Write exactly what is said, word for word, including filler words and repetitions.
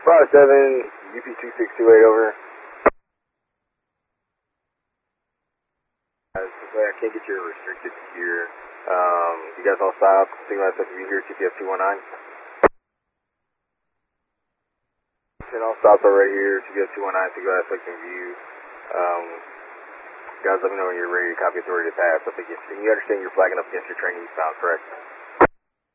Five seven, U P two six two eight over. Uh, I can't get your restricted here. Um, you guys all stop. Signal S F V here, T P F two one nine. And all stops are right here, T P F two one nine, signal S F V. Um, guys, let me know when you're ready to copy authority to pass up against. And you understand you're flagging up against your training eastbound, correct?